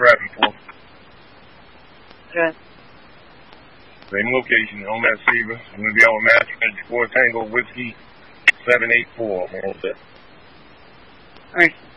driving for. Okay. Same location, home at Seaver. I'm going to be out with Matthew 4 Tango Whiskey 784. All set. All right.